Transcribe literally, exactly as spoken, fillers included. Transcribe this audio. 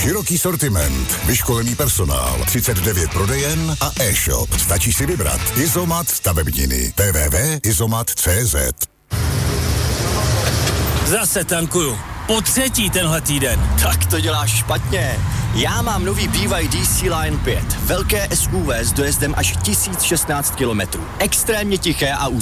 Široký sortiment, vyškolený personál, třicet devět prodejen a e-shop. Stačí si vybrat. Izomat stavebniny. w w w tečka izomat tečka c z. Zase tankuju. Po třetí tenhle týden. Tak to děláš špatně. Já mám nový B Y D C Line pět. Velké S U V s dojezdem až tisíc šestnáct kilometrů. Extrémně tiché a